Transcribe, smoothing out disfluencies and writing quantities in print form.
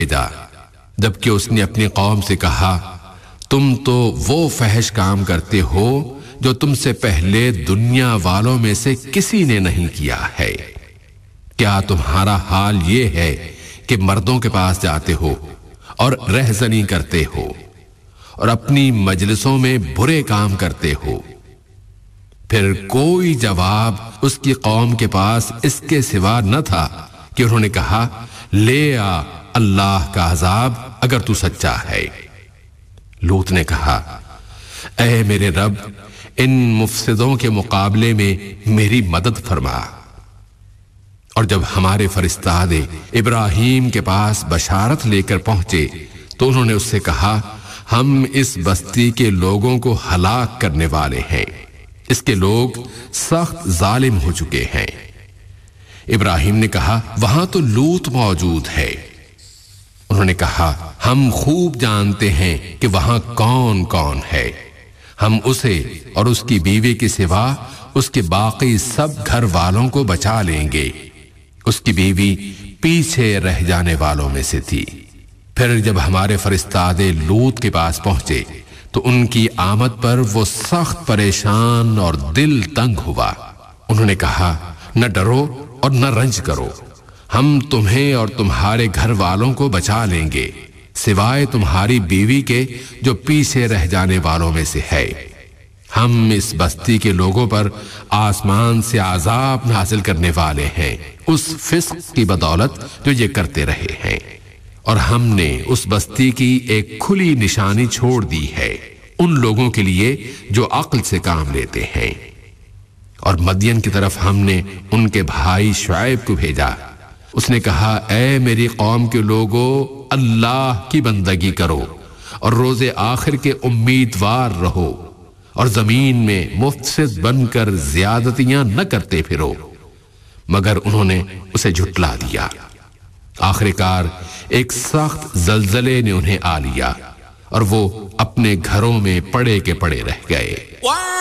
भेजा, जबकि उसने अपनी कौम से कहा, तुम तो वो फहश काम करते हो जो तुमसे पहले दुनिया वालों में से किसी ने नहीं किया है। क्या तुम्हारा हाल ये है कि मर्दों के पास जाते हो और रहज़नी करते हो और अपनी मजलिसों में बुरे काम करते हो? फिर कोई जवाब उसकी कौम के पास इसके सिवा न था कि उन्होंने कहा, ले आ अल्लाह का अजाब अगर तू सच्चा है। लूत ने कहा, ऐ मेरे रब, इन मुफसिदों के मुकाबले में मेरी मदद फरमा। और जब हमारे फरिश्तादे इब्राहीम के पास बशारत लेकर पहुंचे तो उन्होंने उससे कहा, हम इस बस्ती के लोगों को हलाक करने वाले हैं, इसके लोग सख्त जालिम हो चुके हैं। इब्राहीम ने कहा, वहां तो लूत मौजूद है। उन्होंने कहा, हम खूब जानते हैं कि वहां कौन कौन है। हम उसे और उसकी बीवी के सिवा उसके बाकी सब घर वालों को बचा लेंगे। उसकी बीवी पीछे रह जाने वालों में से थी। फिर जब हमारे फरिश्तादे लूत के पास पहुंचे तो उनकी आमद पर वो सख्त परेशान और दिल तंग हुआ। उन्होंने कहा, न डरो और न रंज करो, हम तुम्हें और तुम्हारे घर वालों को बचा लेंगे, सिवाय तुम्हारी बीवी के जो पीछे रह जाने वालों में से है। हम इस बस्ती के लोगों पर आसमान से आजाब नाजिल करने वाले हैं उस फिस्क की बदौलत जो ये करते रहे हैं, और हमने उस बस्ती की एक खुली निशानी छोड़ दी है उन लोगों के लिए जो अक्ल से काम लेते हैं। और मदियन की तरफ हमने उनके भाई शुएब को भेजा। उसने कहा, ऐ मेरी कौम के लोगों, अल्लाह की बंदगी करो और रोजे आखिर के उम्मीदवार रहो और जमीन में मुफ्सिद बनकर ज्यादतियां न करते फिरो। मगर उन्होंने उसे झुटला दिया। आखिरकार एक सख्त जलजले ने उन्हें आ लिया और वो अपने घरों में पड़े के पड़े रह गए।